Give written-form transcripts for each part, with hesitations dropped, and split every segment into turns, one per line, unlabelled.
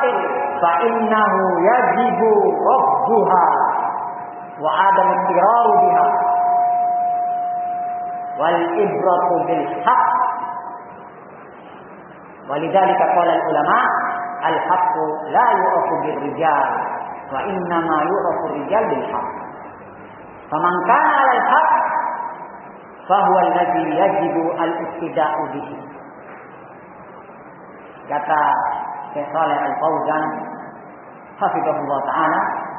batil fa innahu yajibu radduha wa adam al-iqrar biha wal ibratu bil haqq. Walidzalika qala al-ulama al-haqqu la yu'rafu bir rijal wa innama yu'rafu rijal bil haqq. Faman kana 'ala al-haqq fa huwa alladhi yajibu al-ittida'u bihi. Kata Syekh Shalih Al-Fauzan hafizahullah taala,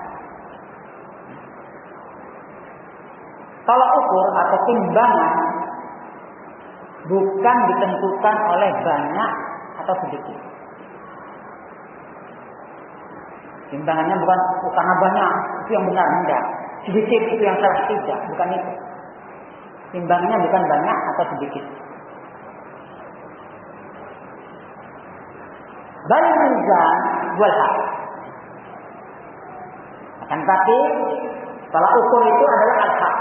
tolak ukur atau timbangan bukan ditentukan oleh banyak atau sedikit. Timbangannya bukan karena banyak itu yang benar, enggak. Sedikit itu yang salah, tidak, bukan itu. Timbangannya bukan banyak atau sedikit. Bal mizan wal haq. Akan tapi tolak ukur itu adalah al-haq.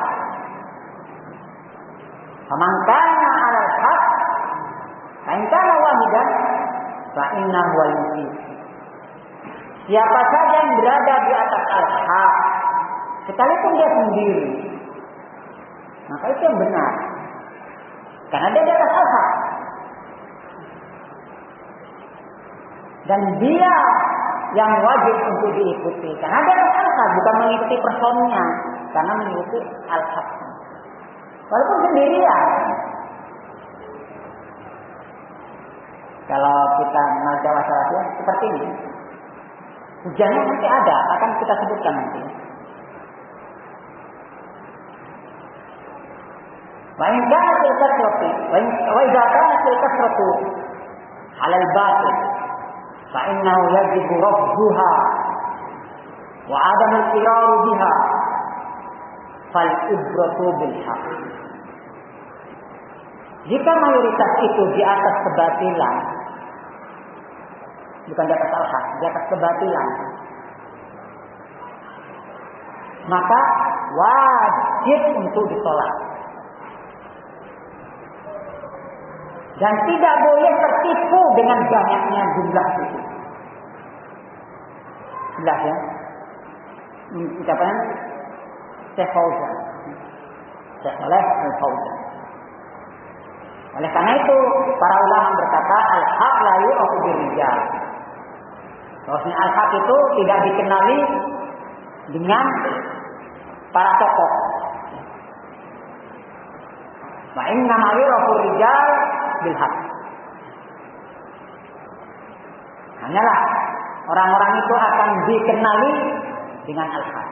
Faman kana 'ala al-haq fa in kana wahidan fa innahu al-muqim. Siapa saja yang berada di atas al-haq, sekalipun dia sendiri, maka itu yang benar. Karena dia di atas al-haq. Dan dia yang wajib untuk diikuti. Karena dia di atas al-haq, bukan mengikuti personnya, karena mengikuti al-haq. Walaupun sendirian. Kalau kita membaca wassalatiah seperti ini, hujannya nanti ada, akan kita sebutkan nanti. Wa in kana fil kasrati wa idza kana fil kasrati 'ala al-batil fa innahu yajibu radduha wa 'adam al-iqrar biha fal ibratu bil haqq. Jika mayoritas itu di atas kebatilan, bukan di atas al-haq, di atas kebatilan, maka wajib untuk ditolak. Dan tidak boleh tertipu dengan banyaknya jumlah itu. Jelas ya? Ucapan Syekh Fauzan, Syekh Shalih Al-Fauzan. Oleh karena itu, para ulama berkata al-haq la yu'rafu bir-rijal. Bahwasanya al-haq itu tidak dikenali dengan para tokoh. Wa inna ma yu'rafu rijal bil haq. Hanyalah orang-orang itu akan dikenali dengan al-haq.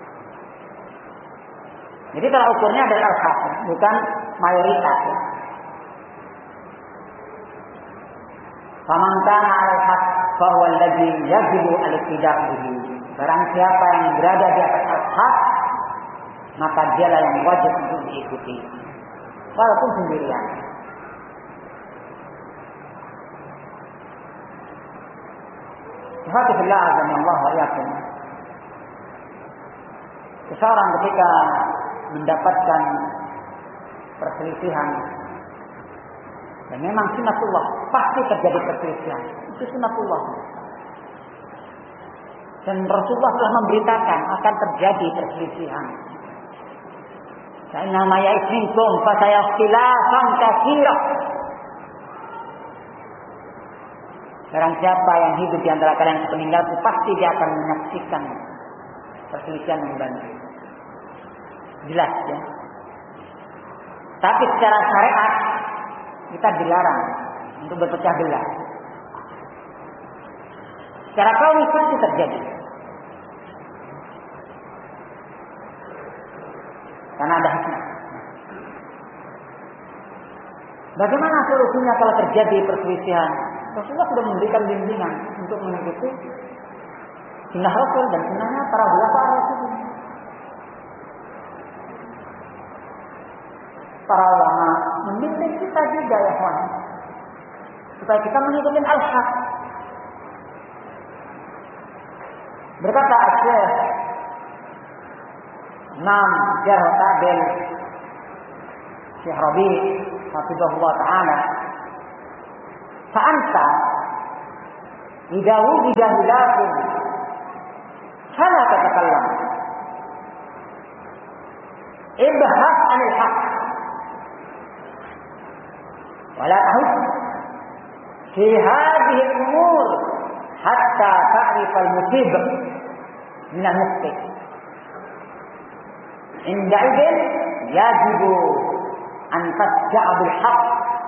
Jadi kalau ukurnya adalah al-haq, bukan mayoritas. Ya. Faman kana 'alal haq fa huwa alladhi yajibu al-ittida' bihi. Barang siapa yang berada di atas al-haq, maka dialah yang wajib untuk diikuti, walaupun sendirian. Alhamdulillah azanallahu wa iyyakum. Seseorang ketika mendapatkan perselisihan, dan memang sunatullah, pasti terjadi perselisihan. Itu sunatullah. Dan Rasulullah telah memberitakan akan terjadi perselisihan. Inna ma ya'isminkum fa sayakhtilafan katsira. Barang siapa yang hidup di antara kalian sepeninggalku, pasti dia akan menyaksikan perselisihan yang banyak. Jelas ya. Tapi secara syariat kita dilarang untuk berpecah belah. Secara kaunis itu terjadi. Karena ada hikmah. Bagaimana solusinya kalau terjadi perselisihan? Rasulullah sudah memberikan bimbingan untuk mengikuti sunnah Rasul dan sunnahnya para ulama Rasul. Para ulama membimbing kita juga ya kawan, supaya kita mengikuti al-haq. Berkata Syekh Imam Jarh Ta'dil Syekh Rabi' hafizahullah ta'ala, fa'anta idza wujida hilafun fala tatakallam. Ibhas 'anil haqq wala tahus fi hadhihi al-umur hatta ta'rif al-musib min al-mukhti. Inda'idin yajibu an tasja'a bil haqq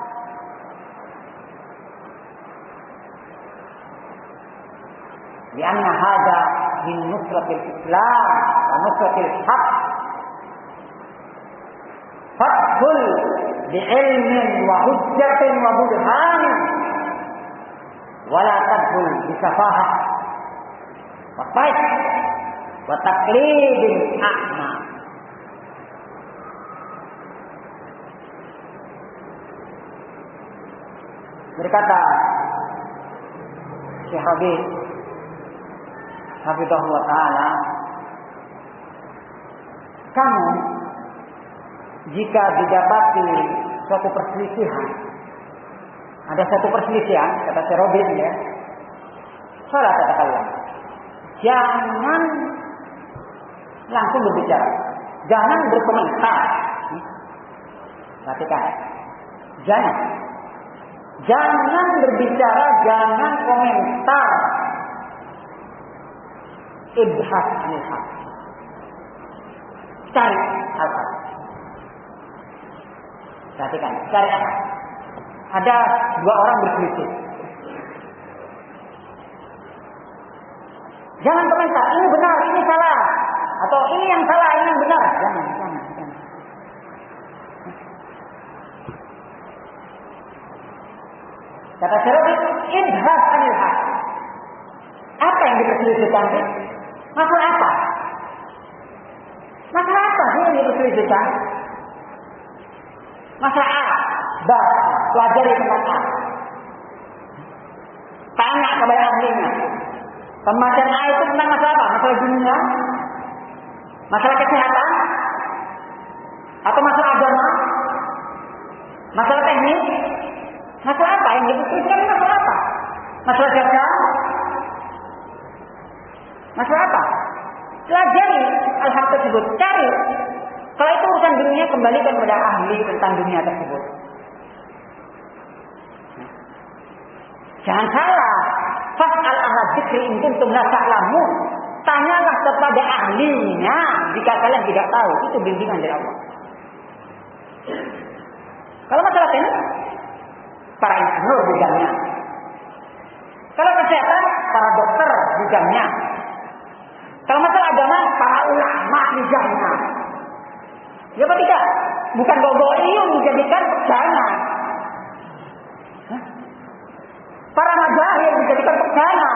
lianna hadha min nusratil Islam wa nusratil haqq. Fathul bi'ilmin wa hujjatin wa burhanin wala tadhul bisafahah wa taik wa taqlidin a'ma. Berkata Syekh Habib hafizahullah ta'ala, kamu jika didapati suatu perselisihan, ada satu perselisihan, kata Syekh Habib ya, salah katakanlah, jangan langsung berbicara, jangan berkomentar. Perhatikan, jangan berbicara, jangan komentar. Ibhas 'anil haqq. Cari apa? Perhatikan, cari apa? Ada dua orang berselisih. Jangan komentar, ini benar, ini salah, atau ini yang salah, ini yang benar. Jangan. Kata Syarif, ibhas 'anil haqq. Apa yang diperselisihkan? Masalah apa? Masalah apa sih yang diperselisihkan? Masalah A, pelajari tentang A. Tanya kepada ahlinya. Pembacaan A itu tentang masalah apa? Masalah dunia? Masalah kesehatan? Atau masalah agama? Masalah teknis? Masalah apa yang diperselisihkan? Masalah apa? Masalah dagang? Masalah apa? Pelajari al-haq tersebut. Cari. Kalau itu urusan dunia, kembalikan kepada ahli tentang dunia tersebut. Jangan salah. Fas'al ahla dzikri in kuntum la ta'lamun. Tanyalah kepada ahlinya jika kalian tidak tahu. Itu bimbingan dari Allah. Kalau masalah teknis, para insinyur bidangnya. Kalau kesehatan, para dokter bidangnya. Kalau masalah agama, para ulama bidangnya. Ya apa tidak? Bukan gogoiyun dijadikan pegangan. Para mazahir dijadikan pegangan.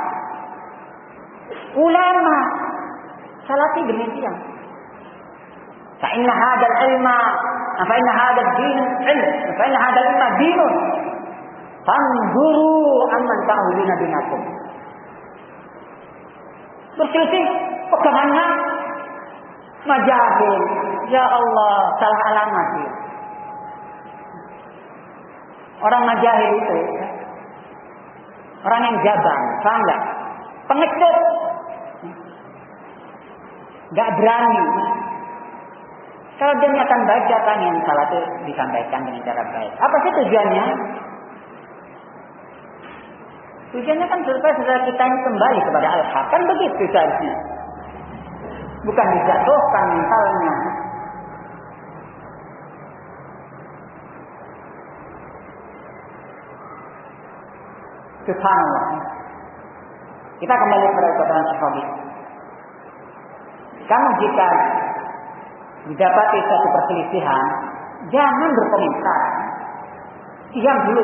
Ulama salafi demikian. Fa inna hadzal ilma, fa inna hadzal din ilm, fa inna hadzal ilma dinun. Fanzuru amman ta'uduna binakum. Berselisih pegangannya mazahir. Ya Allah, salah alamat sih. Orang mazahir itu orang yang jabang, paham enggak? Pengecut. Enggak berani. Kalau dia akan baca kan yang salah itu disampaikan dengan cara baik. Apa sih tujuannya? Tujuannya kan supaya saudara kita ini kembali kepada al-haq. Kan begitu seharusnya. Bukan dijatuhkan mentalnya. Subhanallah. Kita kembali kepada perkataan Syekh. Kamu jika didapati suatu perselisihan, jangan berkomentar. Diam dulu.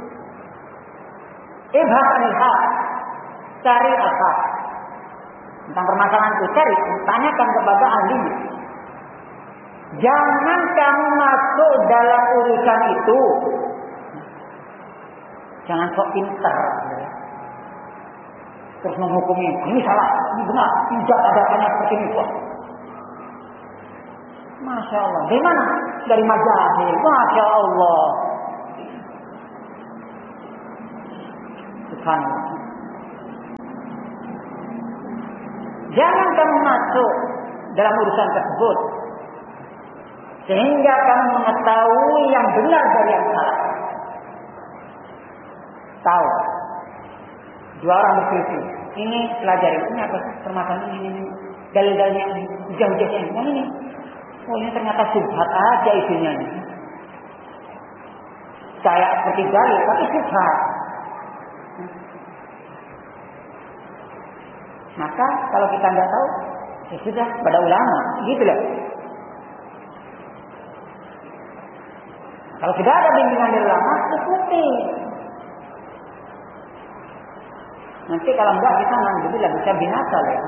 Ibhas 'anil haqq. Cari al-haq. Tentang permasalahan itu cari, tanyakan kepada ahlinya. Jangan kamu masuk dalam urusan itu. Jangan sok pintar. Terus menghukumi, ini salah, ini benar, tidak ada tanya seperti ini. Masya Allah. Dari mana? Dari mazahir. Masya Allah. Subhanallah. Jangan kamu masuk dalam urusan tersebut sehingga kamu mengetahui yang benar dari yang salah. Tahu. Dua orang berselisih. Ini pelajari. Ini apa sih permasalahan ini? Dalil-dalilnya ini. Hujah-hujahnya ini. Yang ini. Oh, ini ternyata subhat aja isinya ini. Kayak seperti dalil, tapi subhat. Maka kalau kita nggak tahu, ya sudah pada ulama, gitu loh. Kalau sudah ada bimbingan dari ulama, ikuti. Nanti kalau enggak kita alhamdulillah bisa binasa ya.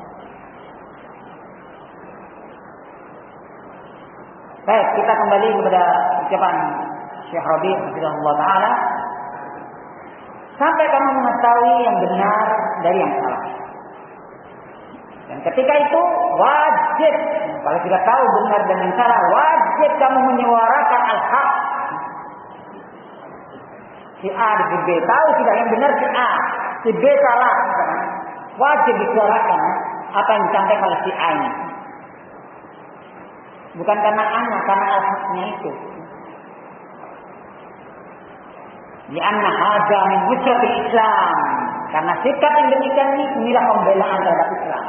Baik, kita kembali kepada ucapan Syekh Rabi' rahimahullah taala. Sampai kamu mengetahui yang benar dari yang salah. Dan ketika itu wajib, kalau sudah tahu benar dan yang salah, wajib kamu menyuarakan al-haq. Si A dan si B tahu sudah yang benar si A, si B salah. Wajib disuarakan apa yang disampaikan oleh si A ini. Bukan karena anak, karena al-haqnya itu. Lianna hadza min nusratil Islam. Karena sikap yang demikian ini inilah pembelaan terhadap Islam.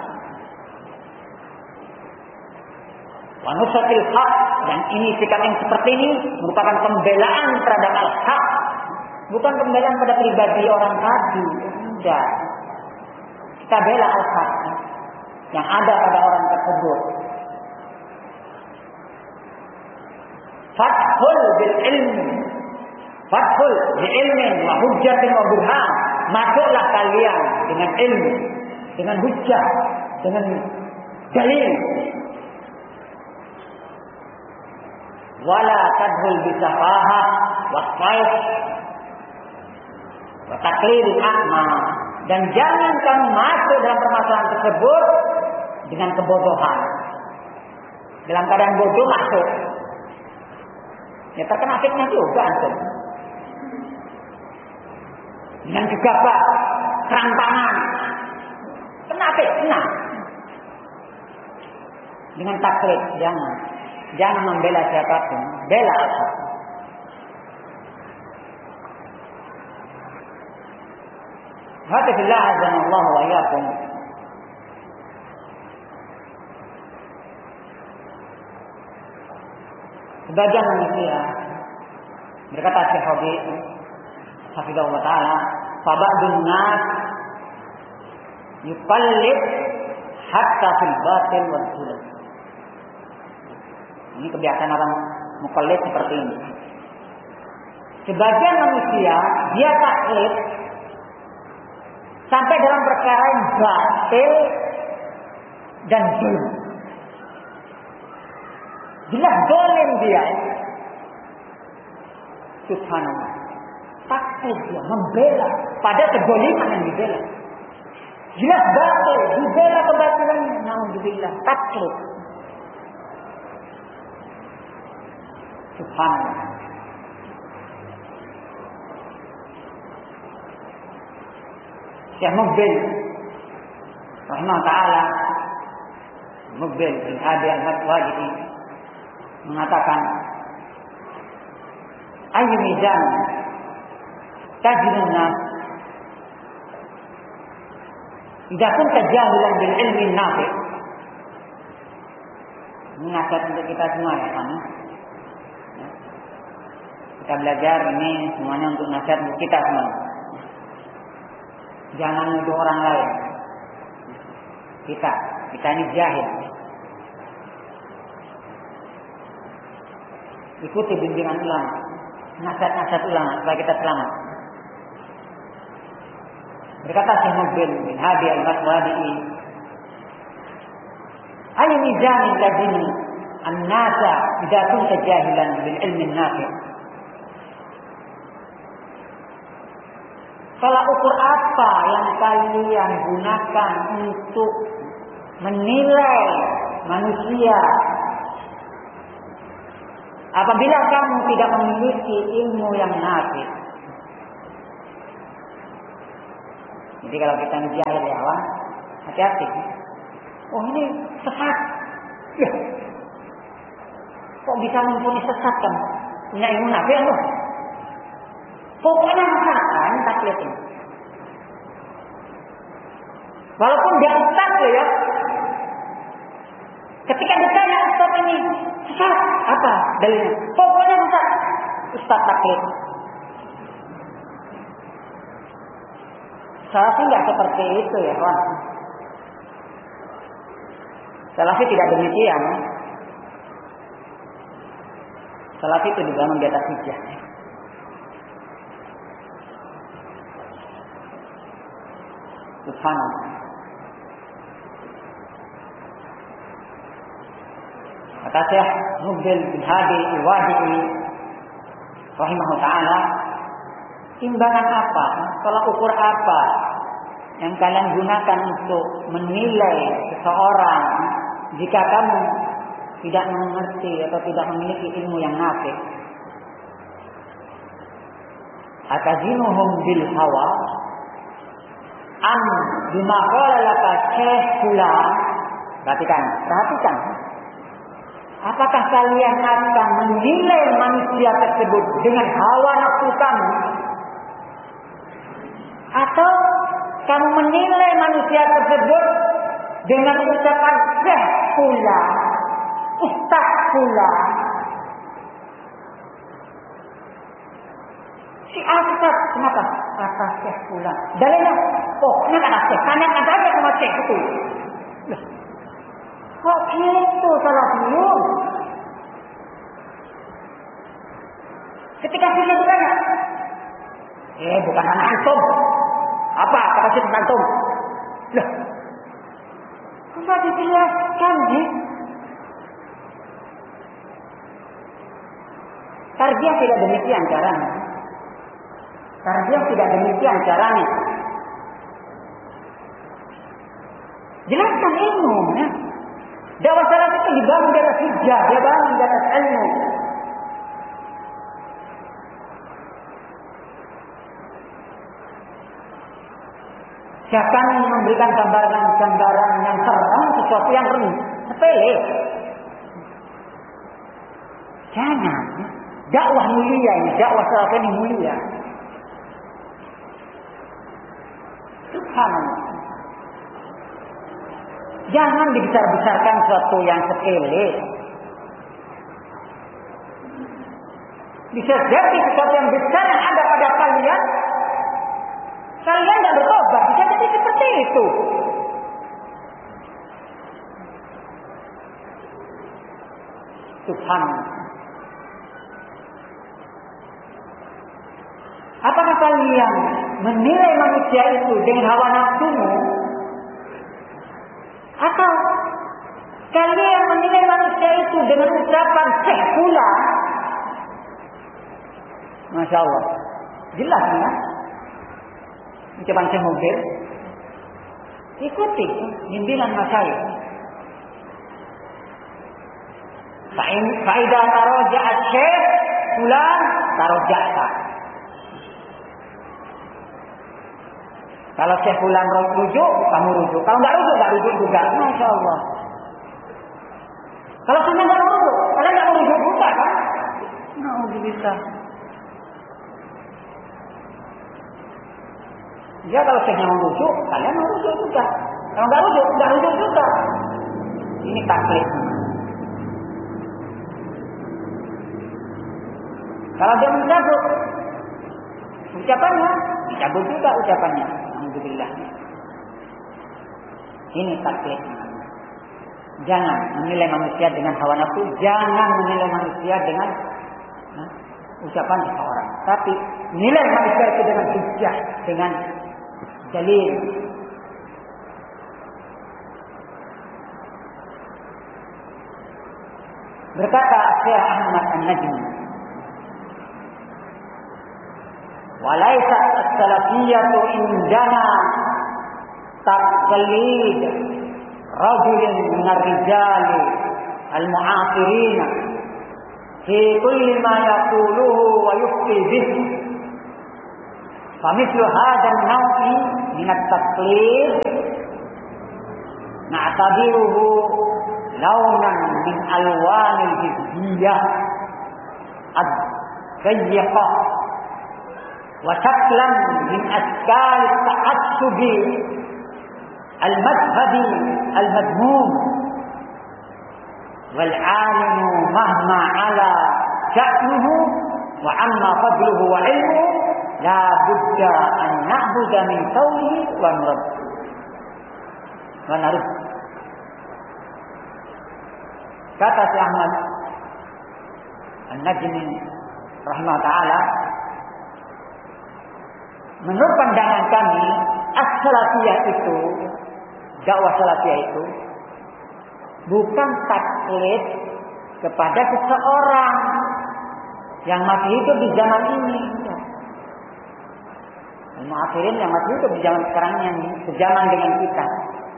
Wa nusratil haq, dan ini sikap yang seperti ini merupakan pembelaan terhadap al-haq. Bukan pembelaan pada pribadi orang tadi. Tidak. Kita bela al-haq yang ada pada orang tersebut. Fathul bil ilmi. Fathul bi ilmin wa hujjatin wa burhan. Masuklah kalian dengan ilmu, dengan hujjah, dengan dalil. Wala tadhul bi safahah wa qaif wa taqlidul a'ma. Dan jangan kamu masuk dalam permasalahan tersebut dengan kebodohan. Dalam keadaan bodoh masuk. Ya terkena fitnah juga antum. Dengan gegabah, kerampangan, kena fitnah. Dengan taklid, jangan membela siapapun, bela al-haq. Hadafillah azanallahu wa iyyakum. Sebagian manusia berkata Syekh Rabi' hafizahullah taala, fa ba'dun nas yuqallid hatta fil batil wal zulm. Ini kebiasaan orang muqallid seperti ini. Sebagian manusia dia taklid sampai dalam perkara yang batil dan zulm. Jelas zalim dia. Subhanallah. Takut dia membela pada kedzaliman yang dibela. Jelas batil, dibela kebatilannya. Alhamdulillah, takut. Subhanallah. Syekh Muqbil rahimahullah taala, Muqbil bin Hadi al-Madwadi mengatakan, ayyu mizan tajidun nas idza kunta jahilan bil ilmi nafi'. Ini nasihat untuk kita semua ya kan. Kita belajar ini semuanya untuk nasihat untuk kita semua. Jangan nuduh orang lain. Kita ini jahil. Ikuti bimbingan ulama, nasihat-nasihat ulama supaya kita selamat. Berkata Syekh Muqbil bin Hadi al-Madwadi, "Ayyu mizanin lazimi an-nasa idza kunta jahilan bil ilmi an-nafi'." Salah ukur apa yang kalian gunakan untuk menilai manusia apabila kamu tidak memiliki ilmu yang nafi'? Jadi kalau kita jahil ya, hati-hati. Oh ini sesat. Ya. Kok bisa mumpuni sesat kan? Punya ilmu nabi loh. Pokoknya masakan taklid ini. Walaupun dia ustaz ya. Ketika ditanya ustaz ini sesat apa dalilnya? Pokoknya ustaz taklid. Salafi nggak seperti itu ya kawan. Salafi tidak demikian. Salafi itu dibangun di atas hujjah. Subhanallah. Kata Syekh Mubil bin Hadi Al-Wadi'i rahimahullah ta'ala, timbangan apa, tolak ukur apa yang kalian gunakan untuk menilai seseorang jika kamu tidak mengerti atau tidak memiliki ilmu yang nafi'? Atazinuhum bil hawa am bima qala laka syekh fulan. Perhatikan. Apakah kalian akan menilai manusia tersebut dengan hawa nafsu kamu? Atau kamu menilai manusia tersebut dengan ucapan syekh fulan, ustaz fulan? Si ustaz, kenapa? Kata syekh fulan. Dalilnya, ini kata syekh. Tanyakan saja sama syekh itu. Kok gitu salafiyun? Ketika kita bertanya, bukan anak antum. Apa kata syekh antum? Loh, sudah dijelaskan sih. Tarbiyah tidak demikian caranya. Tarbiyah tidak demikian caranya. Jelaskan ilmu, ya. Dakwah salaf itu dibangun di atas hujjah, dia bangun di atas ilmu. Jangan memberikan gambaran yang terang sesuatu yang sepele. Jangan. Dakwah mulia ini, dakwah salaf ini mulia. Subhanallah. Jangan dibesar-besarkan sesuatu yang sepele. Bisa jadi sesuatu yang besar yang ada pada kalian tidak bertobat. Bisa jadi seperti itu. Subhanallah. Apakah kalian menilai manusia itu dengan hawa nafsumu? Atau kalian menilai manusia itu dengan ucapan syekh pula? Masya Allah. Jelas ya. Ucapan Syekh Mubir. Ikuti bimbingan masyayikh. Faidah taroja'at syekh fulan taroja'ta. Kalau syekh fulan rujuk, kamu rujuk. Kalau enggak rujuk juga. Masya Allah. Kalau sudah enggak rujuk, kalian enggak rujuk juga kan? Bisa. Ya kalau syekhnya mau rujuk, kalian mau rujuk juga. Kalau enggak rujuk juga. Ini taklid. Kalau dia mencabut ucapannya, dicabut juga ucapannya. Alhamdulillah. Ini taklid. Jangan menilai manusia dengan hawa nafsu, jangan menilai manusia dengan ucapan seseorang. Tapi nilai manusia itu dengan hujjah, dengan dalil. Berkata Syekh Ahmad An-Najmi, "Walaisa as-salafiyyatu indana taqlid rajulin min ar-rijal al-mu'asirin fi kulli ma yaquluhu wa yufti bihi. Famithlu hadha an-naw'i min at-taqlid na'tabiruhu launan min alwanil hizbiyah ad-dayyiqah wa shaklan min ashkal at-ta'assubi al-madhhabi al-madmum wal 'alimu mahma 'ala sya'nuhu wa 'amma fadluhu wa 'ilmuhu la budda an na'budu min qawlihi wa narud. Kata Syekh Ahmad An-Najmi rahimahullah ta'ala, menurut pandangan kami, as-salafiyah itu, dakwah salafiyah itu bukan taklid kepada seseorang yang masih hidup di zaman ini. Mu'akhirin yang masih hidup di zaman sekarang ini, sejaman dengan kita.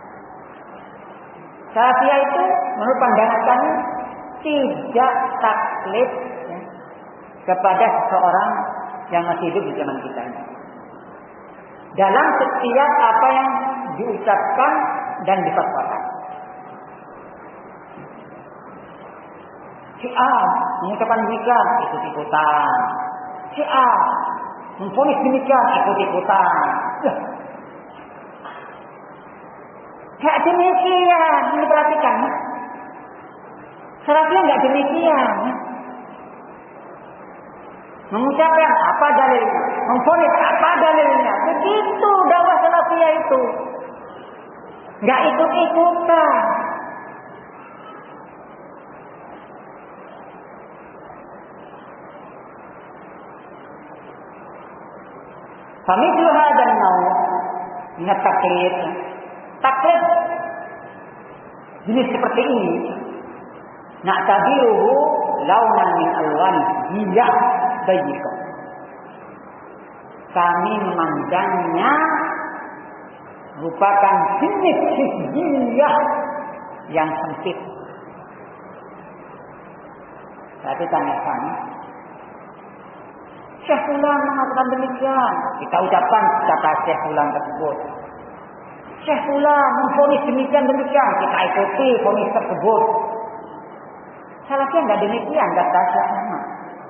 Salafiyah itu menurut pandangan kami tidak taklid ya, kepada seseorang yang masih hidup di zaman kita ini. Dalam setiap apa yang diucapkan dan difatwakan. Si A mengucapkan demikian, ikut-ikutan. Si A memvonis demikian, ikut-ikutan. Gak demikian, ini perhatikan. Salafiyah gak demikian. Mengucapkan apa dalilnya, memvonis apa dalilnya. Begitu dakwah salafiyah itu. Gak ikut-ikutan. Famithlu hadzal naw' min at-taqlid. Taklid jenis seperti ini, na'tabiruhu launan min alwan hiyah dayyiqah. Kami memandangnya merupakan jenis hizbiyah yang sempit. Tapi tanya kami, Syekh Fulan mengatakan demikian, kita ucapkan kata Syekh Fulan tersebut. Syekh Fulan memvonis demikian, kita ikuti vonis tersebut. Salafiyah enggak demikian, kata Syekh Ahmad.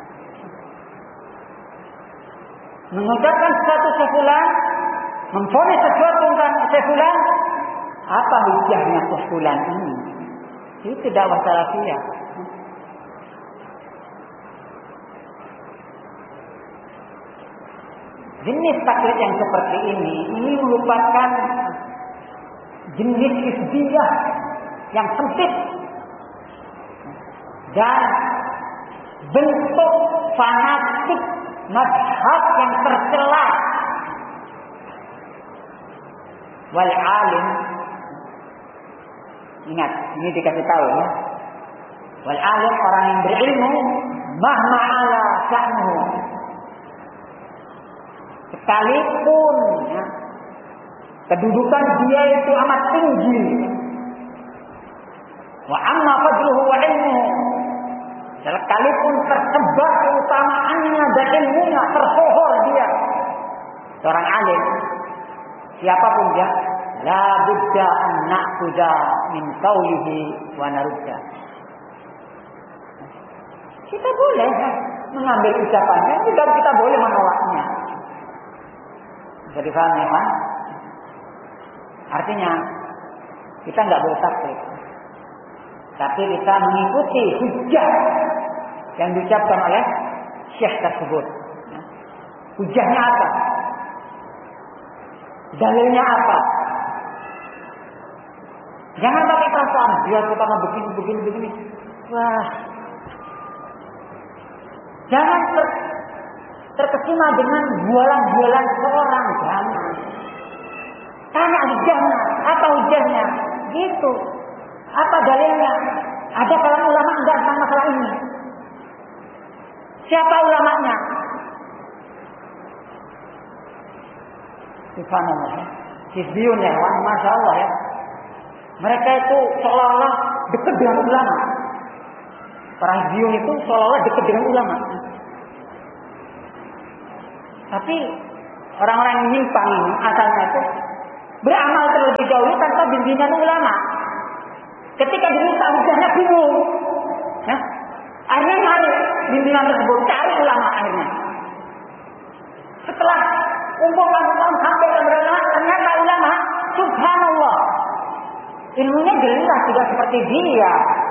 Mengucapkan sesuatu Syekh Fulan, memvonis sesuatu tentang Syekh Fulan, apa hujahnya Syekh Fulan ini? Itu dakwah salafiyah. Jenis taklid yang seperti ini merupakan jenis hizbiyah yang sempit dan bentuk fanatik mazhab yang tercela. Wal alim, ingat ini dikasih tahu ya. Wal alim, orang yang berilmu, mahma ala sya'nuhu, sekalipun ya, kedudukan dia itu amat tinggi. Wa amma fadluhu wa ilmuhu, sekalipun tersebar keutamaannya dan ilmunya, tersohor dia, seorang alim, siapapun dia, la budda an na'khudha min qawlihi wa narudda. Kita boleh mengambil ucapannya, juga kita boleh menolaknya. Jadi paham ya, Pak? Artinya kita nggak boleh taklid, tapi kita mengikuti hujah yang diucapkan oleh syekh tersebut. Hujahnya apa? Dalilnya apa? Jangan pakai perasaan dia karena begini. Wah, jangan terkesima dengan bualan-bualan seorang. Jangan. Tanya hujahnya, apa hujahnya? Gitu. Apa dalilnya? Ada kalangan ulama enggak tentang masalah ini? Siapa ulamanya? Subhanallah ya. Hizbiyun ya, Masya Allah ya. Mereka itu seolah-olah dekat dengan ulama. Para hizbiyun itu seolah-olah dekat dengan ulama. Tapi orang-orang yang nyimpang ini asalnya itu beramal terlebih dahulu tanpa bimbingan ulama. Ketika diminta hujahnya bingung. Ya. Akhirnya cari bimbingan tersebut, cari ulama akhirnya. Setelah kumpulkan sampai keberadaan, ternyata ulama, subhanallah, ilmunya jelas tidak seperti dia.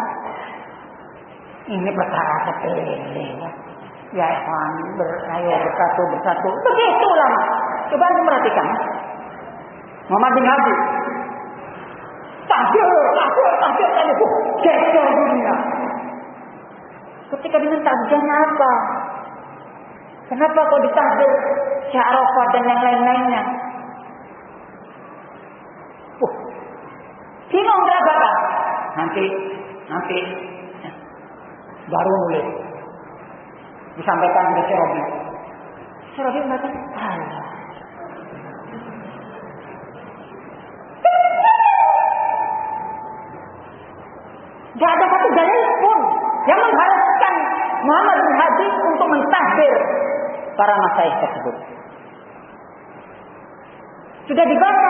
Ini perkara sepele. Ya ikhwan, ayo bersatu. Begitu ulama. Coba anda perhatikan. Muhammad bin Hadi. Tahdir. Geger dunia. Ketika diminta hujahnya apa? Kenapa kau ditahdir Syarafah dan yang lain-lainnya? Bingung berapa? Nanti baru mulai disampaikan kepada Syarabi. Syarabi mengatakan, Allah. Tidak ada satu dalil pun yang mengharuskan Muhammad bin Hadi untuk mentahdir para masyayikh tersebut. Sudah dibaca.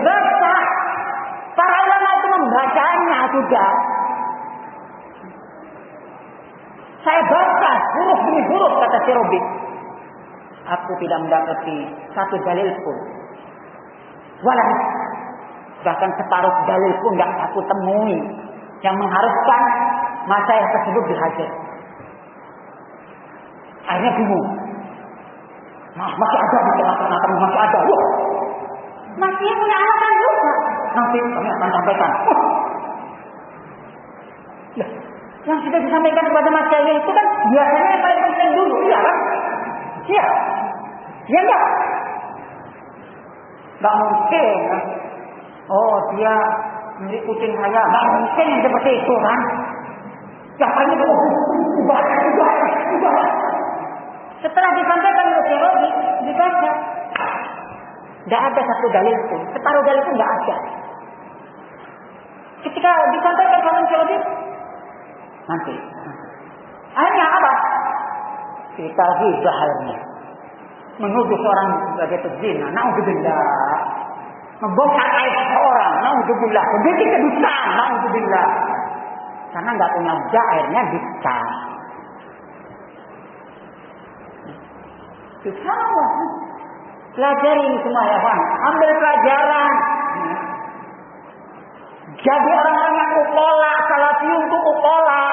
Para ulama itu membacanya juga. Saya baca huruf demi huruf kata Syarabi. Aku tidak mendapati satu dalil pun. Bahkan separuh dalil pun tidak aku temui yang mengharuskan masyayikh tersebut dihajar. Akhirnya bingung. Masih ada di tengah-tengah, masih ada. Masih punya alasan juga. Nanti kami akan sampaikan. Yang sudah disampaikan kepada masyayikh itu kan biasanya yang paling penting dulu, iya kan? Iya. Iya enggak? Enggak mungkin kan? Oh dia milik kucing saya, enggak mungkin yang seperti itu kan? Yang paling itu ubah. Setelah disampaikan oleh Syarabi, dibaca. Tidak ada satu dalil pun, separuh dalil pun tidak ada. Ketika disampaikan oleh Syarabi, nanti. Akhirnya apa? Kita hibah halnya. Menuduh seorang sebagai pezina, naudzubillah. Membongkar aib seorang, naudzubillah. Membuat kedustaan, naudzubillah. Karena nggak punya hujah, akhirnya dicap. Subhanallah. Pelajari ini semua ya Pak. Ambil pelajaran. Jadi orang-orang yang ukola, salafiyun itu ukola.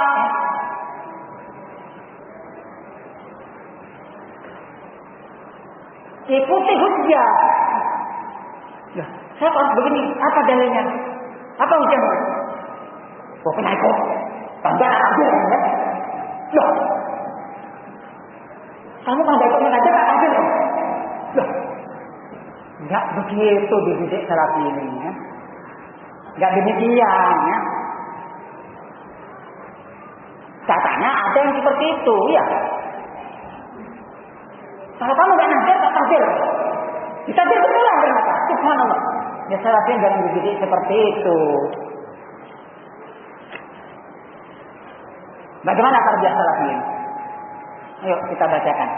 Ikuti hujjah. Ya, saya harus begini. Apa dalilnya? Apa hujjahnya? Pokoknya ikut. Tambah aja. Ya. Kamu kalau nggak ikut mengajar nggak adil. Ya. Nggak begitu dididik salafi ini. Ya. Nggak demikian. Ya. Katanya ada yang seperti itu. Ya. Kalau kamu nggak ngajar, tak tajir. Ditajir betulan ternyata. Subhanallah. Ya salafi jangan dididik seperti itu. Bagaimana tarbiyah salafi ini? Ayo kita bacakan.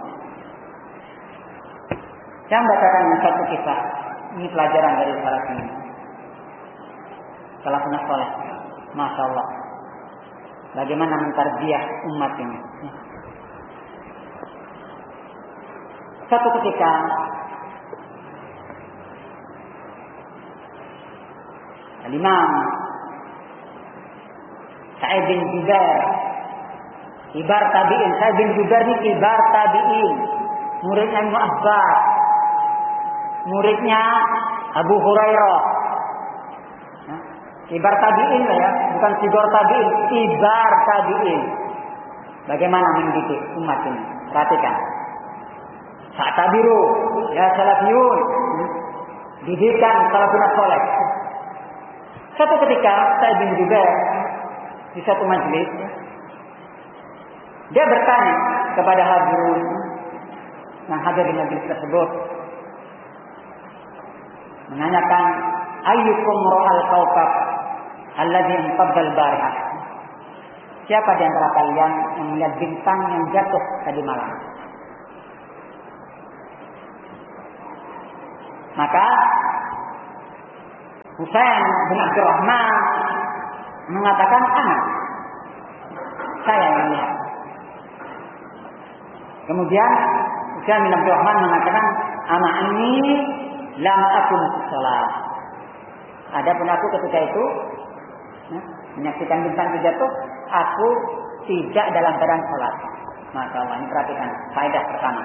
Saya membacakan satu kisah. Ini pelajaran dari salafi ini. Salafun saleh. Masya Allah. Bagaimana mentarbiyah umat ini. Satu ketika Al-Imam Sa'id bin Jubair, kibar tabi'in. Sa'id bin Jubair ini kibar tabi'in, muridnya Ibnu Abbas, muridnya Abu Hurairah. Kibar tabi'in lah ya, bukan sigor tabi'in, kibar tabi'in. Bagaimana mendidik umat ini? Perhatikan. Fa'tabiru ya salafiyun. Didikan salafun saleh. Satu ketika Sa'id bin Jubair di satu majelis, dia bertanya kepada hadirin yang hadir di majelis tersebut, menanyakan, ayyukum ra'al kawkab alladhi inqadda al-barihah. Siapa di antara kalian yang melihat bintang yang jatuh tadi malam? Maka Husain bin Abdurrahman mengatakan saya yang lihat. Kemudian Sufyan bin Abdurrahman mengatakan ana ini lam akun salat. Adapun aku ketika itu menyaksikan bintang jatuh, aku tidak dalam keadaan salat. Masya Allah, ini perhatikan faedah pertama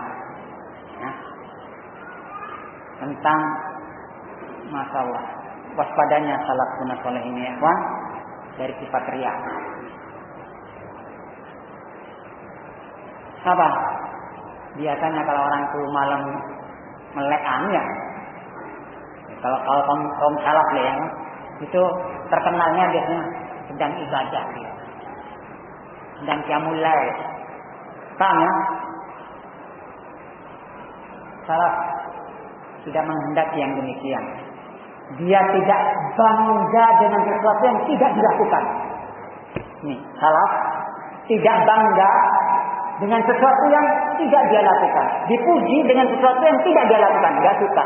tentang Masya Allah waspadanya salat sunnah soleh ini dari sifat riya. Apa? Biasanya kalau orang itu malam melek ya. Kalau kaum salaf ya, itu terkenalnya biasanya sedang ibadah dia. Sedang qiyamul lail. Paham ya? Salaf tidak menghendaki yang demikian. Dia tidak bangga dengan sesuatu yang tidak dilakukan. Nih, salaf tidak bangga dengan sesuatu yang tidak dia lakukan. Dipuji dengan sesuatu yang tidak dia lakukan. Tidak suka.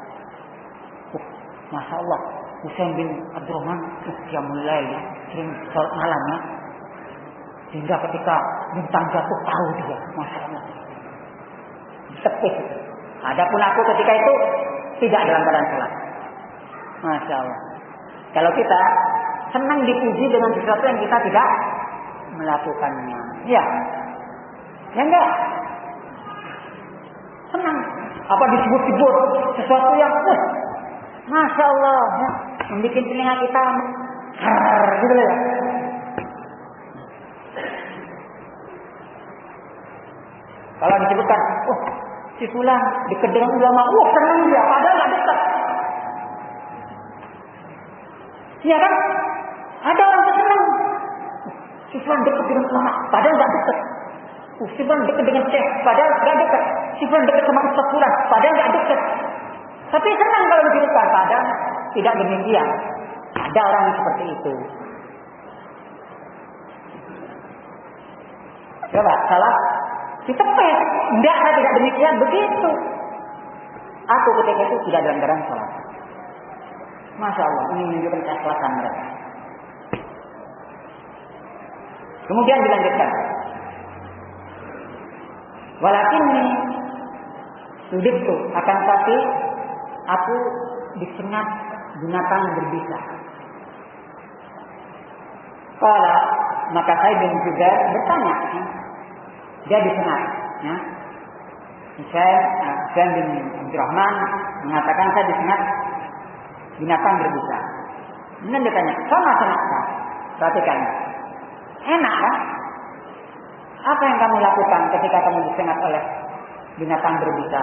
Masya Allah, Husain bin Abdurrahman qiyamul lail ya, sering sholat malam ya. Sehingga ketika bintang jatuh tahu dia, Masya Allah. Tepis. Adapun aku ketika itu tidak dalam keadaan sholat. Masya Allah. Kalau kita senang dipuji dengan sesuatu yang kita tidak melakukannya. Ya. Ya enggak? Senang. Apa disebut-sebut sesuatu yang Masya Allah ya, membuat telinga kita gitu ya. Kalau disebutkan, si fulan dekat dengan ulama, senang dia, padahal nggak dekat. Iya kan? Ada orang yang senang. Si fulan dekat dengan ulama, padahal nggak dekat. Si fulan dekat dengan syekh, padahal nggak dekat. Si fulan dekat sama ustaz fulan, padahal nggak dekat. Tapi senang kalau disebutkan, padahal tidak demikian. Ada orang yang seperti itu. Coba salah ditepis. Enggak, saya tidak demikian. Begitu. Aku ketika itu tidak dalam keadaan salat. Masya Allah, ini menunjukkan keikhlasan mereka. Kemudian dilanjutkan. Walakinni sudibtu, akan tapi aku disengat binatang berbisa. Kala maka saya juga bertanya, dia disengat. Ya. Saya bin Abdurrahman mengatakan saya disengat binatang berbisa. Kemudian dia tanya, sama sengatnya? Perhatikan, enak kan? Apa yang kamu lakukan ketika kamu disengat oleh binatang berbisa?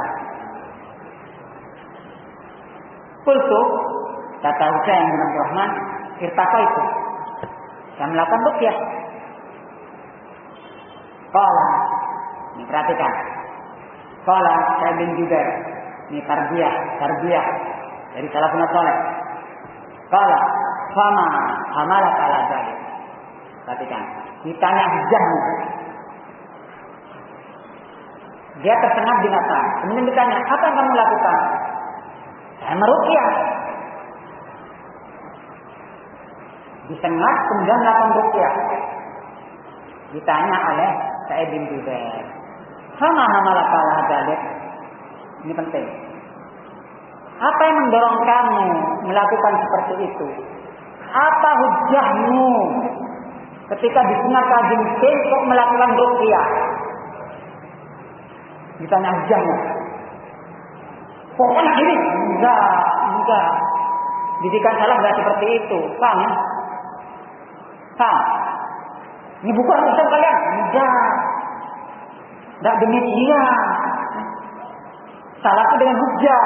Kultu, kata Husain bin Abdurrahman, irtaqa itu. Saya melakukan ruqyah. Qala, ini perhatikan. Qala saya bin Jubair, ini tarbiyah dari salafun saleh. Qala, fama amalaka ala dzalik. Perhatikan, ditanya hujahmu. Dia tersengat binatang. Kemudian ditanya, apa yang kamu lakukan? Saya meruqyah. Disengat kemudian melakukan ruqyah. Ditanya oleh Sa'id bin Jubair, sama hamalaka ala dzalik. Ini penting. Apa yang mendorong kamu melakukan seperti itu? Apa hujahmu ketika disengat kajengking untuk melakukan ruqyah? Ditanya hujahnya. Pokoknya ini enggak. Didikan salah enggak seperti itu. Paham ya? Paham? Ini bukan urusan kalian. Enggak demikian. Salah itu dengan hujah.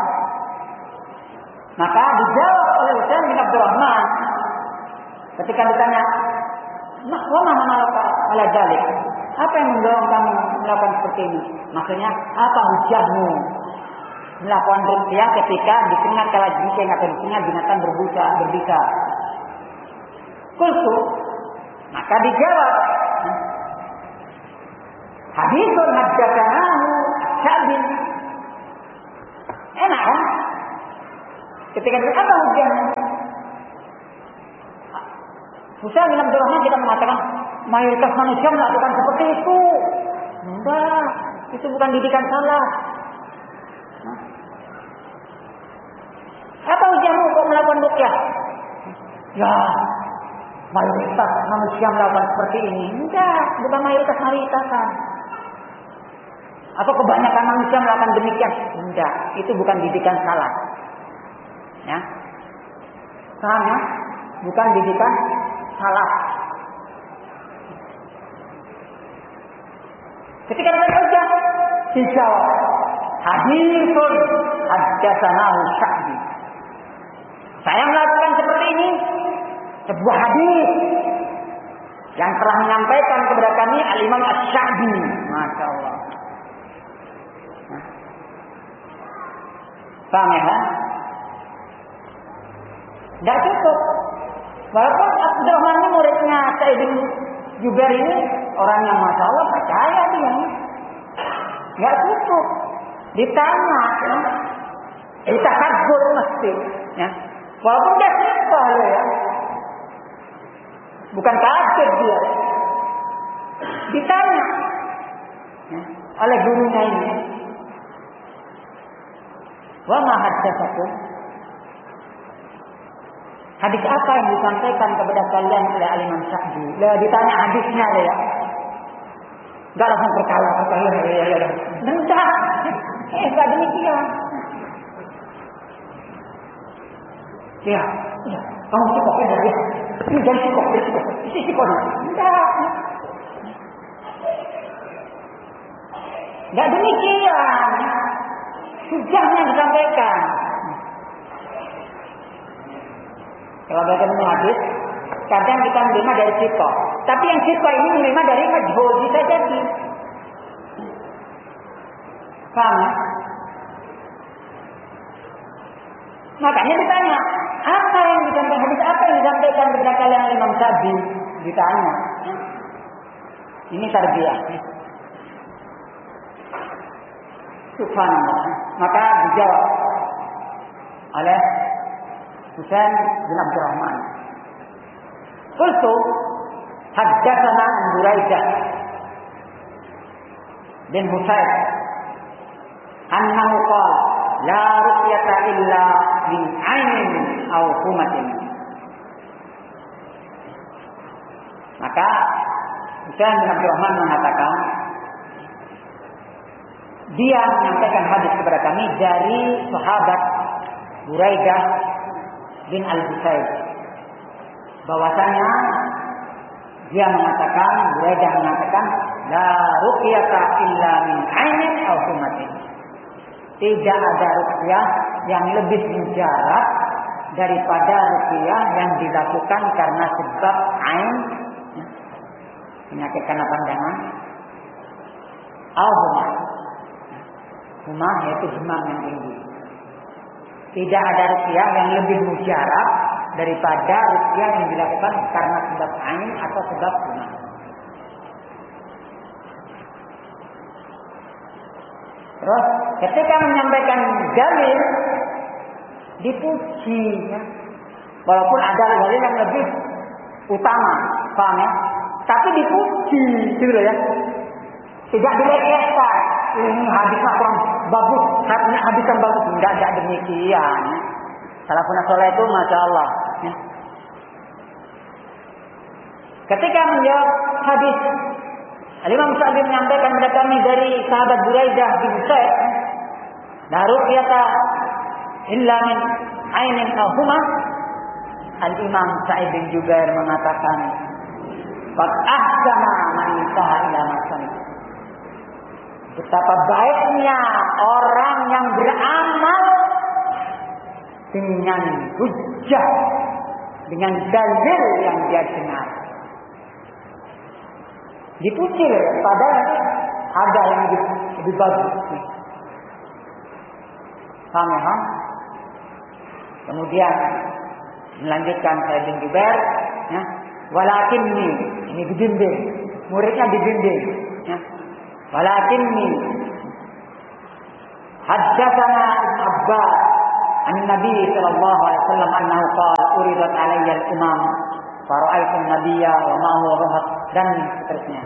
Maka dijawab oleh Husain bin Abdurrahman ketika ditanya, "Wa ma amalaka ala dzalik?" Apa yang mendorong kamu melakukan seperti ini? Maksudnya, apa hujahmu melakukan ruqyah ketika disengat kalajengking atau disengat binatang berbisa? Kultu, maka dijawab, haditsun haddatsanahu Sya'bin. Enak kan? Ketika ditanya apa hujahmu? Husain bin Abdurrahman kita mengatakan mayoritas manusia melakukan seperti itu. Enggak, itu bukan didikan salah. Apa ujianmu kok melakukan ruqyah? Ya, mayoritas manusia melakukan seperti ini. Enggak, bukan mayoritas-mayoritasan. Atau kebanyakan manusia melakukan demikian. Enggak, itu bukan didikan salah. Ya. Paham ya? Bukan didikan salah. Ketika ada hujjah, dijawab haditsun haddatsanahu Sya'bi. Saya melakukan seperti ini, sebuah hadis yang telah menyampaikan kepada kami Al-Imam Asy-Sya'bi. Masya Allah. Paham ya? Tidak cukup. Walaupun Abdurrahman ini muridnya Sa'id bin Jubair ini orang yang Masya Allah percaya dia. Tidak cukup. Ditanya. Ya. Ditahagur mesti. Ya. Walaupun dia siapa ya. Bukan kafir dia. Ditanya. Ya. Oleh gurunya ini. Wa ma haddatsakum? Hadis apa yang disampaikan kepada kalian oleh Al-Imam Sya'bi? Lah ditanya hadisnya ya. Enggak langsung percaya ya. Enggak. Enggak demikian. Ya. Kamu cukup ya. Ini jangan cukup. Isi cukup. Enggak. Enggak demikian. Sujahnya disampaikan. Kalau bagaimana hadis, kadang kita menerima dari sikoh. Tapi yang sikoh ini menerima dari majhul, bisa jadi. Paham ya? Makanya ditanya, apa yang disampaikan hadis, apa yang disampaikan kepada kalian Imam Sya'bi? Ditanya. Ini tarbiyah. Subhanallah. Maka dijawab oleh Husain bin Abdurrahman. Qultu haddatsana Buraidah bin Husain annahu qala la ruqyata illa min 'ainin aw humatin. Maka Husain bin Abdurrahman mengatakan dia menyampaikan hadis kepada kami dari sahabat Buraidah bin Al-Husayb. Bahwasanya dia mengatakan, Buraidah mengatakan, la ruqyata illa min 'ainin aw humatin. Tidak ada ruqyah yang lebih mujarab daripada ruqyah yang dilakukan karena sebab ain, penyakit karena pandangan, aw humah. Humah yaitu demam yang tinggi. Tidak ada ruqyah yang lebih mujarab daripada ruqyah yang dilakukan karena sebab ain atau sebab humah. Terus ketika menyampaikan dalil dipuji, ya. Walaupun ada dalil yang lebih utama, paham ya? Tapi dipuji, gitu ya. Tidak dilecehkan. Ini hadisnya kurang bagus, hadis yang bagus, enggak demikian. Salafun saleh itu Masya Allah. Ya. Ketika menjawab hadis, Al-Imam Sya'bi menyampaikan kepada kami dari sahabat Buraidah bin Husayn, la ruqyata illa min 'ainin aw humah. Al-Imam Sa'id bin Jubair mengatakan, qad ahsana man intaha ila masan. Betapa baiknya orang yang beramal dengan hujjah, dengan dalil yang dia dengar. Dipuji, padahal ada yang lebih bagus. Paham ya? Kemudian melanjutkan Sa'id bin Jubair, ya, walakinni, ini dibimbing, muridnya dibimbing, ya. Walakinni haddatsana Abbas an Nabi sallallahu alaihi wasallam annahu qala uridat alayya al-umam fara'aitun nabiyya wa ma'ahu rahat dan seterusnya.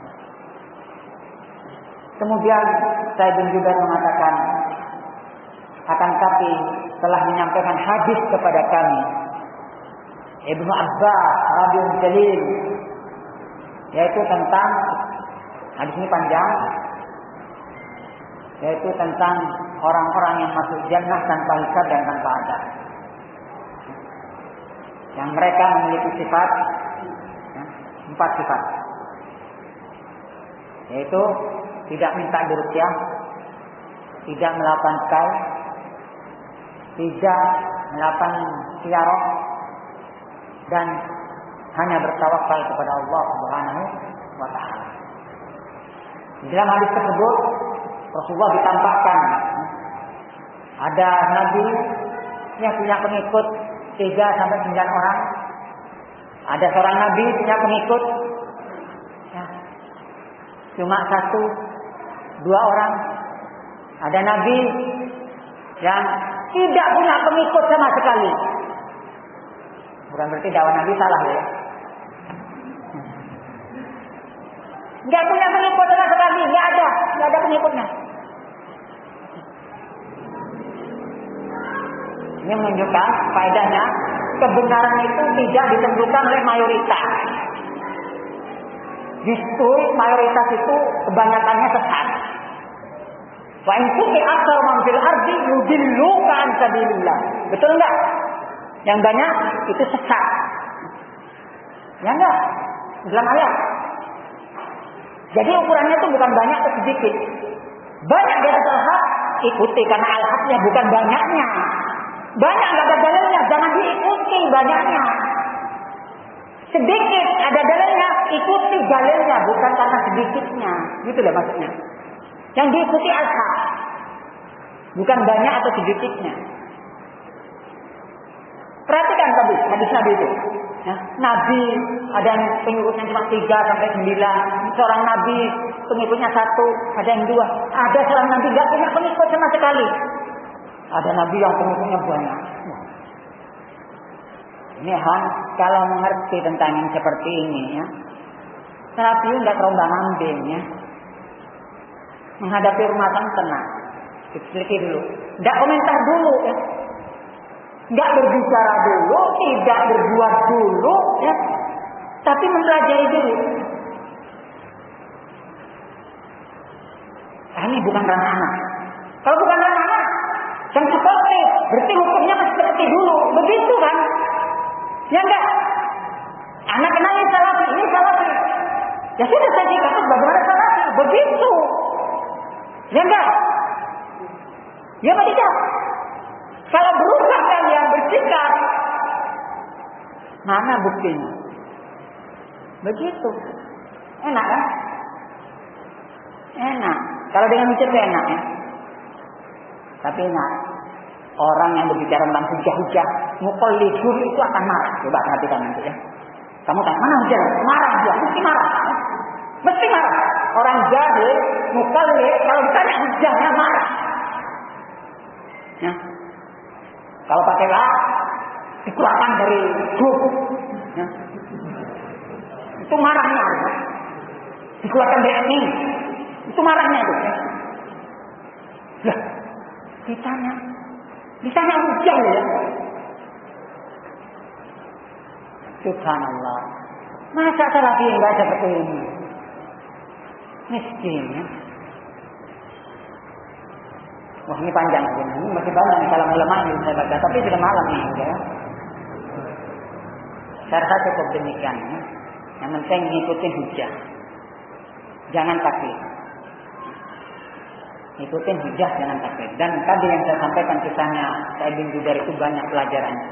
Kemudian Sa'id bin Jubair mengatakan, akan tapi telah menyampaikan hadis kepada kami Ibnu Abbas radhiyallahu jalil, yaitu tentang hadis ini panjang, yaitu tentang orang-orang yang masuk jannah tanpa hisab dan tanpa azab, yang mereka memiliki sifat, 4 sifat, yaitu tidak minta diruqyah, tidak melakukan kai, tidak melakukan ziarah, dan hanya bertawakal kepada Allah Subhanahu wa taala. Di dalam hadis tersebut Rasulullah ditampakkan ada nabi yang punya pengikut 3 sampai 9 orang. Ada seorang nabi punya pengikut cuma 1, 2 orang. Ada nabi yang tidak punya pengikut sama sekali. Bukan berarti dakwah nabi salah ya. Enggak punya pengikut sama sekali, enggak ada pengikutnya. Ini menunjukkan faedahnya kebenaran itu tidak ditentukan oleh mayoritas. Justru mayoritas itu kebanyakannya sesat. Wa in tuti aktsar man fil ardi yudilluka an sabilillah. Betul enggak? Yang banyak itu sesat. Ya enggak? Dalam ayat. Jadi ukurannya itu bukan banyak atau sedikit. Banyak di atas al-haq, ikuti karena al-haqnya bukan banyaknya. Banyak enggak ada dalilnya, jangan diikuti banyaknya. Sedikit ada dalilnya, ikuti dalilnya bukan karena sedikitnya. Gitu lah maksudnya. Yang diikuti al-haq, bukan banyak atau sedikitnya. Perhatikan tadi hadis Nabi itu. Ya, Nabi ada yang pengikutnya cuma 3 sampai 9. Seorang Nabi pengikutnya 1, ada yang 2. Ada seorang Nabi tidak punya pengikut sama sekali. Ada Nabi yang pengikutnya banyak. Ini kalau mengerti tentang yang seperti ini ya, Nabi tidak terombang-ambing ya. Menghadapi rumah tangga tenang. Diselidiki dulu. Tidak komentar dulu ya. Tidak berbicara dulu, tidak berbuat dulu, ya. Tapi mempelajari dulu. Ini bukan ranah anak. Kalau bukan ranah anak, yang seperti, berarti hukumnya seperti dulu. Begitu kan? Ya enggak? Anak kenal ini salafi. Ya sudah saya dikatakan bagaimana salafi. Begitu. Ya enggak? Ya apa tidak? Kalau berubah kalian bersikap, mana buktinya? Begitu. Enak kan? Enak. Kalau dengan bicara enak ya. Tapi enak. Orang yang berbicara tentang hujah-hujah, muqallidun itu akan marah. Coba perhatikan nanti ya. Kamu tanya, mana hujah? Marah dia, mesti marah. Mesti marah. Orang jahil, muqallid, kalau ditanya hujahnya marah. Ya. Kalau pakai lah, dikeluarkan dari grup. Ya. Itu marahnya. Dikeluarkan dari ini. Itu marahnya itu. Ya. Lah, ditanya hujah ya. Subhanallah. Masa salafi enggak seperti ini? Miskin ya. Wah ini panjang ini masih banyak nih kalau ulama yang saya baca, tapi sudah malam nih ya. Saya rasa cukup demikian ya. Yang penting ngikutin hujah, jangan taklid. Ikutin hujah, jangan taklid. Dan tadi yang saya sampaikan kisahnya Sa'id bin Jubair itu banyak pelajarannya,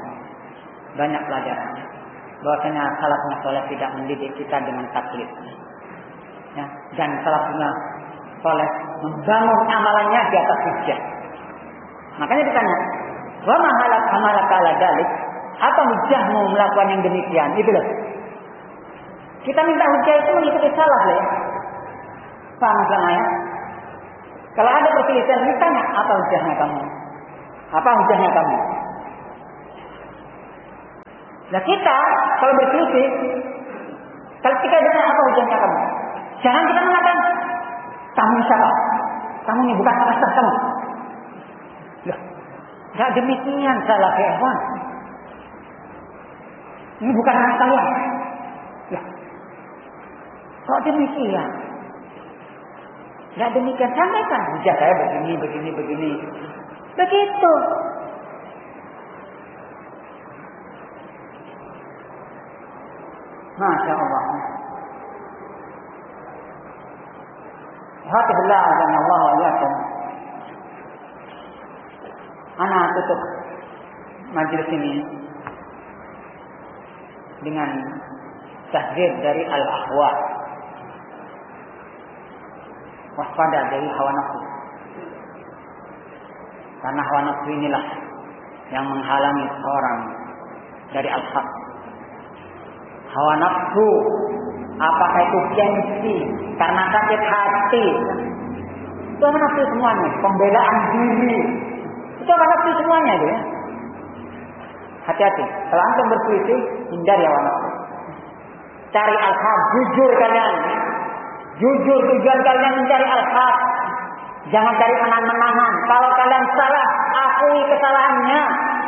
bahwasanya salafus saleh tidak mendidik kita dengan taklid. Ya, dan salafus saleh membangun amalannya di atas hujah. Makanya ditanya, wa ma halak amalaka ala dalik? Apa hujahmu melakukan yang demikian? Itu loh. Kita minta hujah itu mengikuti salaf ya. Paham maksudnya ya? Kalau ada perselisihan, ditanya apa hujahnya kamu? Apa hujahnya kamu? Nah kita kalau berselisih, kalau kita dengar apa hujahnya kamu, jangan kita mengatakan kamu siapa? Kamu ini bukan master kamu. Loh, tidak demikian salah ikhwan. Ini bukan hak kalian. Ya. Kok demikian? Tidak demikian. Sampaikan. Hujah saya begini. Begitu. Masya Allah. Alhamdulillah Allah wa yakum. Ana tutup majelis ini dengan tahdzir dari al-ahwa. Waspada dari hawa nafsu. Karena hawa nafsu inilah yang menghalangi seorang dari al-haq. Hawa nafsu, apakah itu gengsi, karena sakit hati, itu hawa nafsu semuanya. Pembelaan diri, itu hawa nafsu semuanya itu ya. Hati-hati, kalau antum berselisih, hindari hawa nafsu. Cari al-haq, jujur kalian. Jujur, tujuan kalian mencari al-haq. Jangan cari menang-menangan. Kalau kalian salah, akui kesalahannya.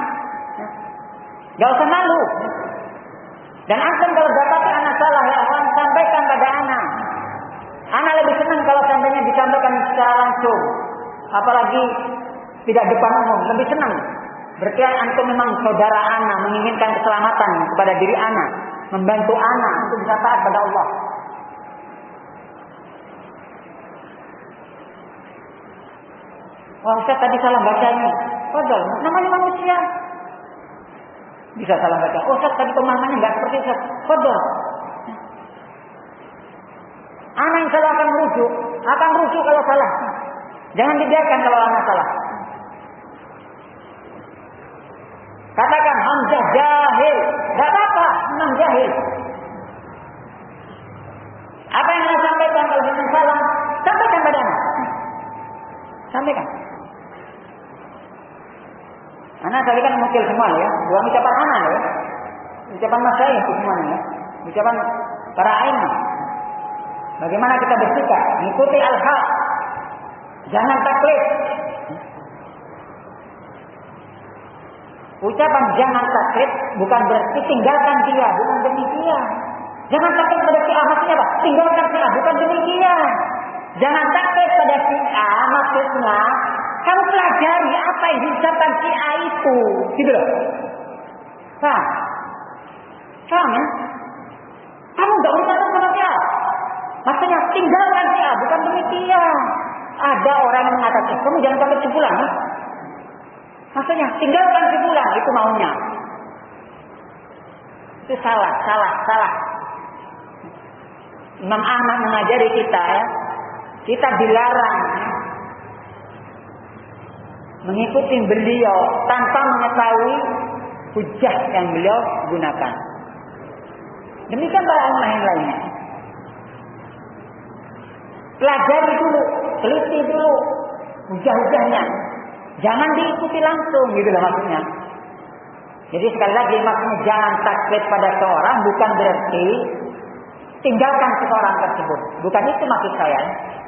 Gak usah malu. Dan antum kalau dapati anak salah, ya Allah, sampaikan pada anak. Anak lebih senang kalau sampainya disampaikan secara langsung. Apalagi tidak depan umum, lebih senang. Berarti antum memang saudara anak, menginginkan keselamatan kepada diri anak, membantu anak untuk bisa taat pada Allah. Wah, Ustaz tadi salah bacanya. Padahal namanya manusia. Bisa salah baca. Oh, Ustaz tadi pemahamannya enggak seperti Ustaz. Padahal anak yang salah akan rujuk kalau salah. Jangan dibiarkan kalau anak salah. Katakan Hamzah jahil, enggak apa-apa, memang jahil. Apa yang anak sampaikan kalau dia salah, sampaikan pada anak. Sampaikan. Anak tadi kan mungkin semua ya, bukan ucapan anak ya, ucapan masyayikh itu semuanya ya, ucapan para a'immah. Bagaimana kita bersikap, mengikuti al-haq, jangan taklid. Ucapan jangan taklid bukan berarti tinggalkan dia, bukan demikian. Jangan taklid pada si A, maksudnya apa? Tinggalkan si A, bukan demikian. Jangan taklid pada si A, maksudnya kamu pelajari apa yang diucapkan si A itu, gitu loh. Paham ya? Kamu nggak ucapkan sama si A. Maksudnya tinggalkan si A, bukan demikian. Ada orang yang mengatakan, kamu jangan sampai sebulan ya. Maksudnya tinggalkan sebulan, itu maunya. Itu salah. Imam Ahmad mengajari kita ya, kita dilarang mengikuti beliau tanpa mengetahui hujah yang beliau gunakan. Demikian para ulama yang lainnya. Pelajari dulu, teliti dulu hujah-hujahnya. Jangan diikuti langsung, gitu lah maksudnya. Jadi sekali lagi maksudnya jangan taklid pada seorang bukan berarti tinggalkan seseorang tersebut. Bukan itu maksud saya.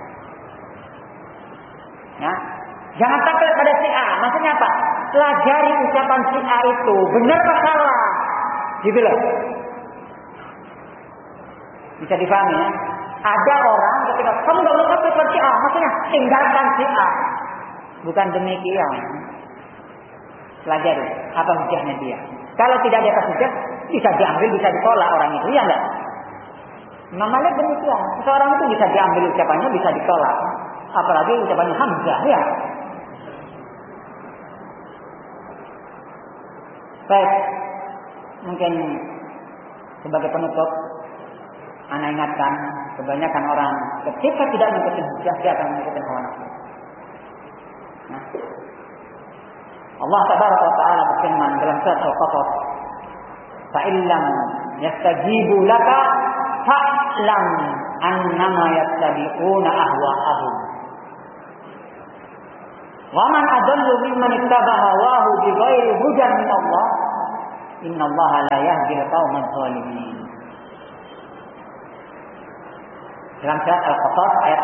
Ya. Jangan taklid pada si A. Maksudnya apa? Pelajari ucapan si A itu benar atau salah. Gitu loh. Bisa dipahami ya? Ada orang ketika kamu nggak boleh taklid pada si A. Maksudnya tinggalkan si A. Bukan demikian. Pelajari apa hujahnya dia. Kalau tidak ada hujah, bisa diambil, bisa ditolak orang itu, ya enggak? Imam Malik demikian. Seorang itu bisa diambil ucapannya, bisa ditolak. Apalagi ucapannya Hamzah, ya. Baik, mungkin sebagai penutup, ana ingatkan, kebanyakan orang ketika tidak mengikuti hujah, dia akan mengikuti hawa nafsu. Nah, Allah Tabaraka wa Ta'ala berfirman dalam surat Al-Qasas, "Fa'illam yastajibu laka fa'lam annama yattabi'una ahwa'ahum." Wa man adallu mimman ittaba'a hawahu bighairi hudan min Allah. Innallaha la yahdil qauman dzalimin. Dalam surat Al-Qasas ayat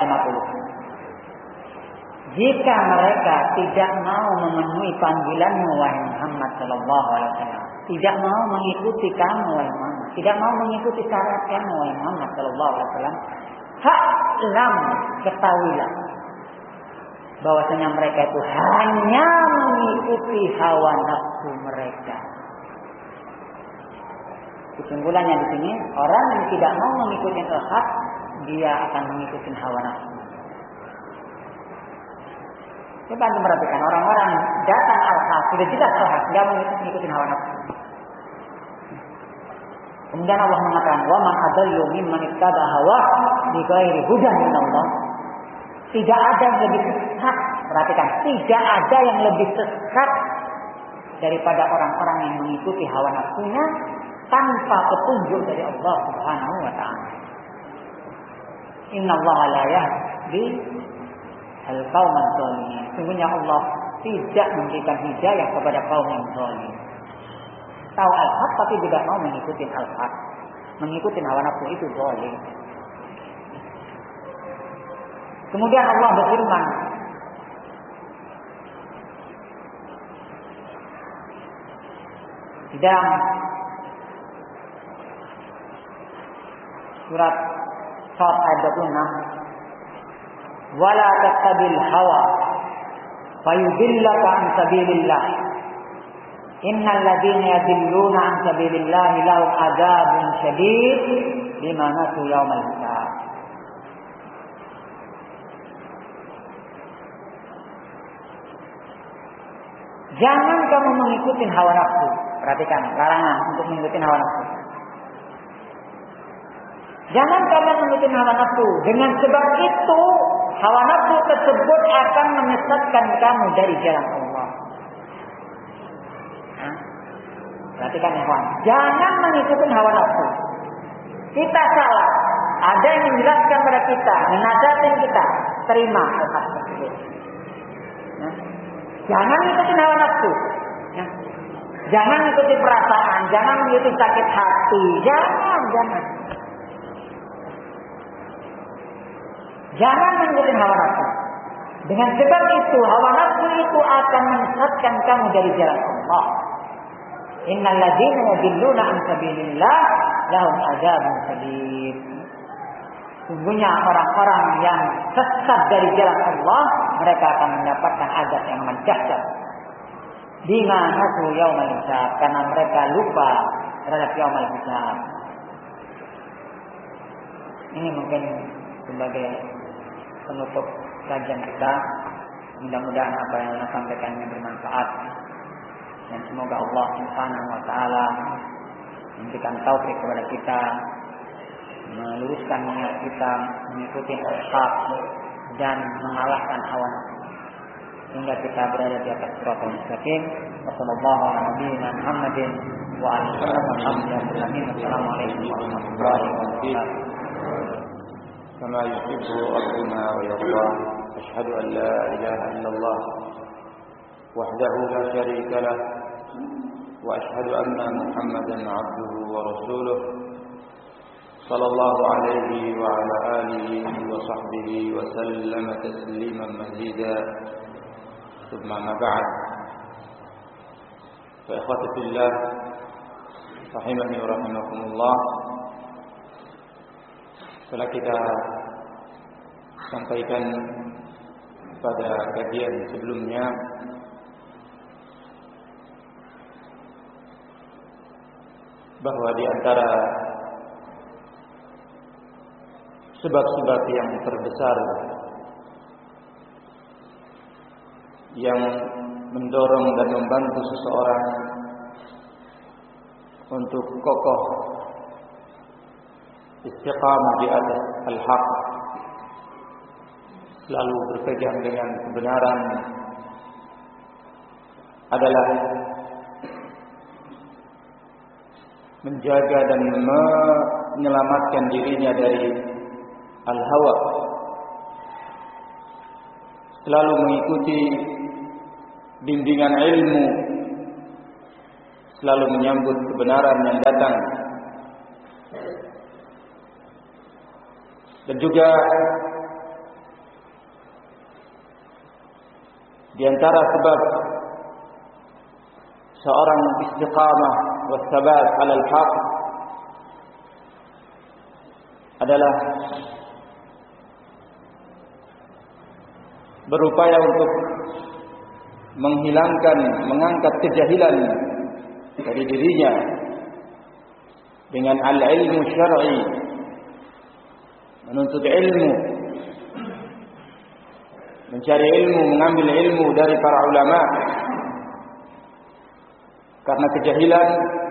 50. Jika mereka tidak mau memenuhi panggilanmu wahai Muhammad sallallahu alaihi wasallam, tidak mau mengikuti kamu wahai Muhammad, tidak mau mengikuti syarat kamu wahai Muhammad sallallahu alaihi wasallam, fa'lam, ketahuilah bahwasanya mereka itu hanya mengikuti hawa nafsu mereka. Kesimpulannya di sini, orang yang tidak mau mengikuti al-haq, dia akan mengikuti hawa nafsu. Coba anda perhatikan orang-orang datang al-haq, sudah jelas al-haq, dia mengikuti hawa nafsu. Kemudian Allah mengatakan, wa man adallu mimman ittaba hawa bighairi hudan min Allah. Tidak ada yang lebih sesat. Perhatikan, tidak ada yang lebih sesat daripada orang-orang yang mengikuti hawa nafsunya tanpa petunjuk dari Allah Subhanahu wa taala. Innallaha la yahdi al-qauman dzalimin. Sungguhnya Allah tidak memberikan hidayah kepada kaum yang zalim. Tahu al-haq tapi tidak mau mengikuti al-haq. Mengikuti hawa nafsu itu zalim. Kemudian Allah berfirman, di dalam surat Sad ayat 26, wala tattabil hawa fayudillaka an sabilillah innal ladzina yadilluna an sabilillah lahum adzabun syadid bima nasu yaumal hisab. Jangan kamu mengikuti hawa nafsu. Perhatikan, larangan untuk mengikuti hawa nafsu. Jangan kamu mengikuti hawa nafsu. Dengan sebab itu, hawa nafsu tersebut akan menyesatkan kamu dari jalan Allah. Perhatikan ya kawan. Jangan mengikuti hawa nafsu. Kita salah. Ada yang menjelaskan pada kita, menasihatin kita, terima hal tersebut. Jangan ikuti hawa nafsu. Jangan ikuti perasaan, jangan ikuti sakit hati, jangan. Jangan mengikuti hawa nafsu. Dengan sebab itu, hawa nafsu itu akan menyesatkan kamu dari jalan Allah. Innal ladzina yadilluna an sabilillah lahum adzabun syadid. Sungguhnya orang-orang yang sesat dari jalan Allah, mereka akan mendapatkan azab yang dahsyat. Bima nasu yaumal hisab, karena mereka lupa terhadap yaumal hisab. Ini mungkin sebagai penutup kajian kita. Mudah-mudahan apa yang saya sampaikan ini bermanfaat, dan semoga Allah Subhanahu wa taala memberikan taufik kepada kita, meluruskan niat kita mengikuti al-haq dan mengalahkan hawa nafsu sehingga kita berada di atas shiratal mustaqim. Wassallallahu ala nabiyyina Muhammadin wa alihi wasallam. Assalamualaikum warahmatullahi wabarakatuh.
كما يحب ربنا ويرضى أشهد أن لا إله إلا الله وحده لا شريك له وأشهد أن محمدا عبده ورسوله صلى الله عليه وعلى آله وصحبه وسلم تسليما مزيدا. ثم ما بعد، فإخوتي في الله رحمني ورحمكم الله. Setelah kita sampaikan pada kajian sebelumnya bahwa di antara sebab-sebab yang terbesar yang mendorong dan membantu seseorang untuk kokoh istiqamah di atas al-haq, selalu berpegang dengan kebenaran, adalah menjaga dan menyelamatkan dirinya dari al-hawa, selalu mengikuti bimbingan ilmu, selalu menyambut kebenaran yang datang. Dan juga di antara sebab seorang istiqamah wassabat 'alal haq adalah berupaya untuk mengangkat kejahilan dari dirinya dengan al-ilmu syar'i, menuntut ilmu, mencari ilmu, mengambil ilmu dari para ulama. Karena kejahilan